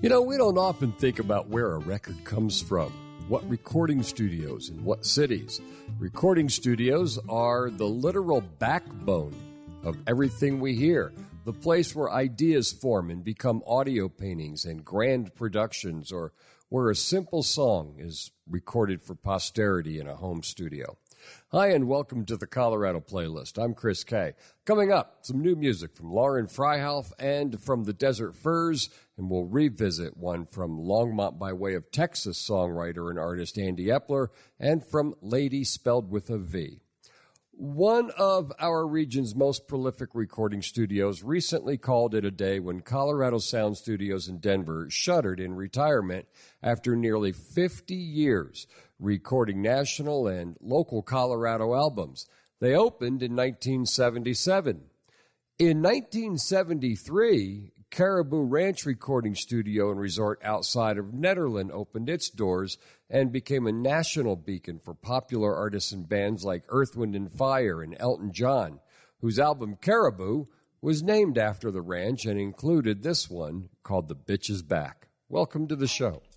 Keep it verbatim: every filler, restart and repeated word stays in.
You know, we don't often think about where a record comes from, what recording studios in what cities. Recording studios are the literal backbone of everything we hear, the place where ideas form and become audio paintings and grand productions, or where a simple song is recorded for posterity in a home studio. Hi, and welcome to the Colorado Playlist. I'm Chris Kay. Coming up, some new music from Lauren Freihoff and from the Desert Furs, and we'll revisit one from Longmont by way of Texas songwriter and artist Andy Epler, and from Lady spelled with a V. One of our region's most prolific recording studios recently called it a day when Colorado Sound Studios in Denver shuttered in retirement after nearly fifty years recording national and local Colorado albums. They opened in nineteen seventy-seven. In nineteen seventy-three, Caribou Ranch Recording Studio and Resort outside of Nederland opened its doors and became a national beacon for popular artists and bands like Earth, Wind and Fire and Elton John, whose album Caribou was named after the ranch and included this one called The Bitch Is Back. Welcome to the show.